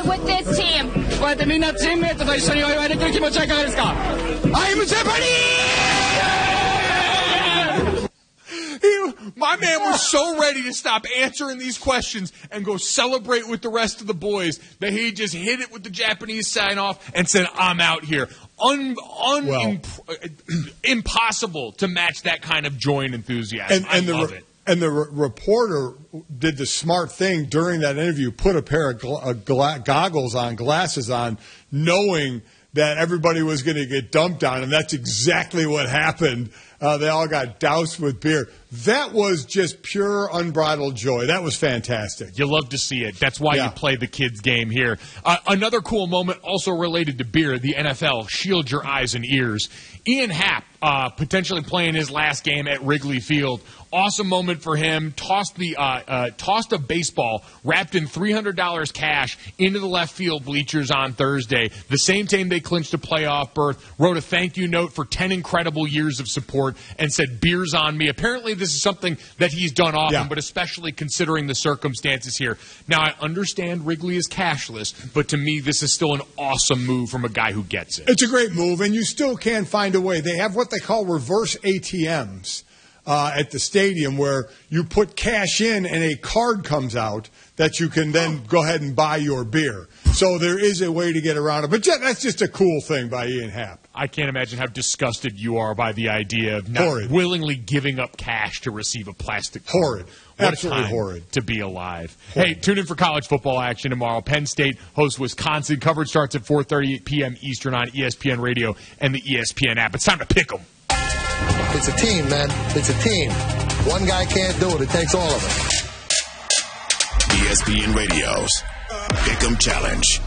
with this team. こうやってみんなチームメイトと一緒にお祝いできる気持ちはいかがですか？ I'm Japanese! My man was so ready to stop answering these questions and go celebrate with the rest of the boys that he just hit it with the Japanese sign-off and said, I'm out here. Impossible to match that kind of joy and enthusiasm. I love it. And the reporter did the smart thing during that interview, put a pair of glasses on, knowing that everybody was going to get dumped on, and that's exactly what happened. They all got doused with beer. That was just pure unbridled joy. That was fantastic. You love to see it. That's why you play the kids' game here. Another cool moment also related to beer, the NFL. Shield your eyes and ears. Ian Happ potentially playing his last game at Wrigley Field. Awesome moment for him. Tossed a baseball wrapped in $300 cash into the left field bleachers on Thursday. The same time they clinched a playoff berth. Wrote a thank you note for 10 incredible years of support and said, beers on me. Apparently this is something that he's done often, but especially considering the circumstances here. Now, I understand Wrigley is cashless, but to me this is still an awesome move from a guy who gets it. It's a great move, and you still can find a way. They have what they call reverse ATMs. At the stadium where you put cash in and a card comes out that you can then go ahead and buy your beer. So there is a way to get around it. But that's just a cool thing by Ian Happ. I can't imagine how disgusted you are by the idea of not willingly giving up cash to receive a plastic card. Horrid. What Absolutely a time horrid. to be alive. Horrid. Hey, tune in for college football action tomorrow. Penn State hosts Wisconsin. Coverage starts at 4:30 p.m. Eastern on ESPN Radio and the ESPN app. It's time to pick 'em. It's a team, man. It's a team. One guy can't do it. It takes all of us. ESPN Radio's Pick'em Challenge.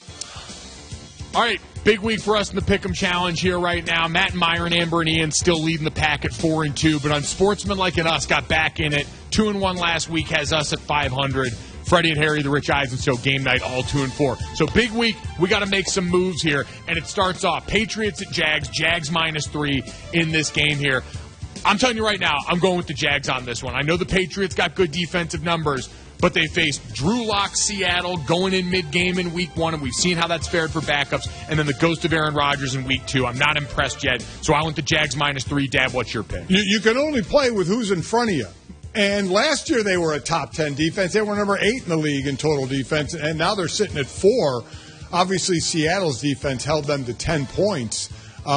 All right, big week for us in the Pick'em Challenge here right now. Matt and Myron, Amber and Ian still leading the pack at 4-2, but Unsportsmanlike and us got back in it. 2-1 last week has us at 500. Freddie and Harry, the Rich Eisen Show, game night, all 2-4. So big week, we got to make some moves here, and it starts off Patriots at Jags, Jags -3 in this game here. I'm telling you right now, I'm going with the Jags on this one. I know the Patriots got good defensive numbers, but they faced Drew Lock, Seattle, going in mid-game in Week 1, and we've seen how that's fared for backups, and then the ghost of Aaron Rodgers in Week 2. I'm not impressed yet, so I went the Jags -3. Dad, what's your pick? You can only play with who's in front of you. And last year they were a top 10 defense. They were number 8 in the league in total defense, and now they're sitting at 4. Obviously, Seattle's defense held them to 10 points.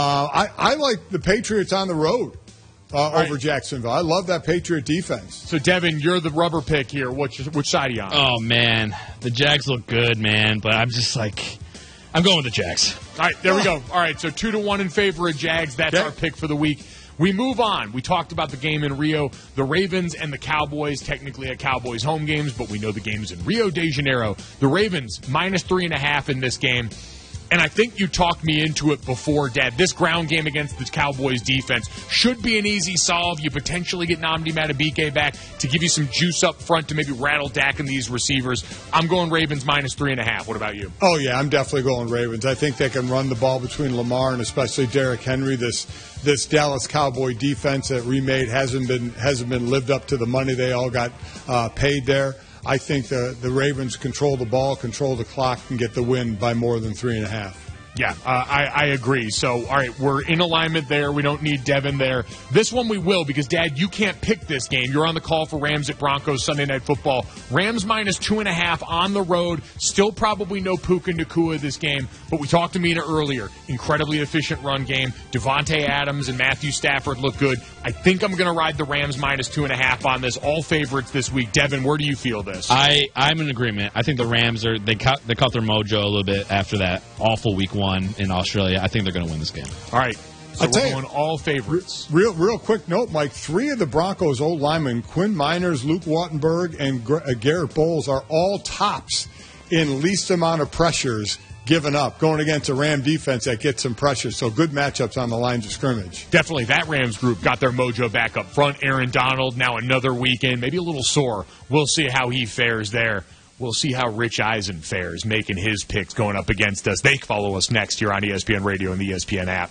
I like the Patriots on the road over Jacksonville. I love that Patriot defense. So, Devin, you're the rubber pick here. Which side are you on? Oh, man. The Jags look good, man, but I'm just like, I'm going with the Jags. All right, there we go. All right, so 2-1 in favor of Jags. That's our pick for the week. We move on. We talked about the game in Rio. The Ravens and the Cowboys, technically at Cowboys home games, but we know the game's in Rio de Janeiro. The Ravens, -3.5 in this game. And I think you talked me into it before, Dad. This ground game against the Cowboys defense should be an easy solve. You potentially get Nnamdi Madubuike back to give you some juice up front to maybe rattle Dak and these receivers. I'm going Ravens -3.5. What about you? Oh, yeah, I'm definitely going Ravens. I think they can run the ball between Lamar and especially Derrick Henry. This Dallas Cowboy defense that remade hasn't been lived up to the money they all got paid there. I think the Ravens control the ball, control the clock, and get the win by more than 3.5. Yeah, I agree. So, all right, we're in alignment there. We don't need Devin there. This one we will because, Dad, you can't pick this game. You're on the call for Rams at Broncos Sunday Night Football. Rams -2.5 on the road. Still probably no Puka Nacua this game, but we talked to Mina earlier. Incredibly efficient run game. Devontae Adams and Matthew Stafford look good. I think I'm going to ride the Rams -2.5 on this. All favorites this week. Devin, where do you feel this? I'm in agreement. I think the Rams they caught their mojo a little bit after that awful Week 1 in Australia. I think they're going to win this game. All right. So we're going all favorites. Real quick note, Mike. 3 of the Broncos' old linemen, Quinn Miners, Luke Wattenberg, and Garrett Bowles, are all tops in least amount of pressures given up, going against a Ram defense that gets some pressure. So good matchups on the lines of scrimmage. Definitely. That Rams group got their mojo back up front. Aaron Donald, now another weekend, maybe a little sore. We'll see how he fares there. We'll see how Rich Eisen fares making his picks going up against us. They follow us next here on ESPN Radio and the ESPN app.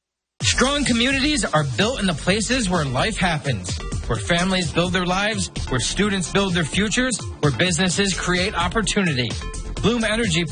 Strong communities are built in the places where life happens, where families build their lives, where students build their futures, where businesses create opportunity. Bloom Energy